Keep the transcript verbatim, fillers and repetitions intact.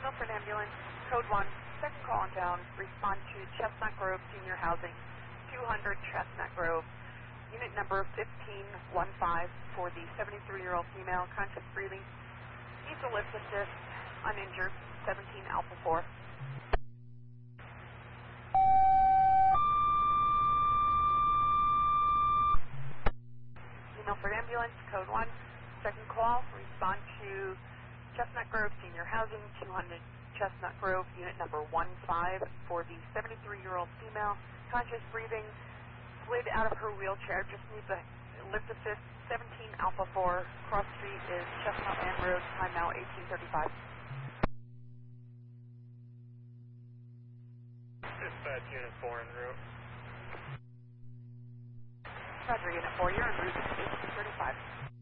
Milford Ambulance, code one, second call in town, respond to Chestnut Grove Senior Housing, two hundred Chestnut Grove, unit number fifteen one five for the seventy-three-year-old female, conscious breathing, needs a lift assist, uninjured, seventeen Alpha four. Milford Ambulance, code one, second call, respond to Chestnut Grove Senior Housing, two hundred Chestnut Grove, unit number one five for the seventy-three-year-old female, conscious breathing, slid out of her wheelchair, just needs a lift assist, seventeen Alpha four, cross street is Chestnut Land Road, time now eighteen thirty-five. Dispatch unit four en route. Roger, unit four, you're en route, eighteen thirty-five.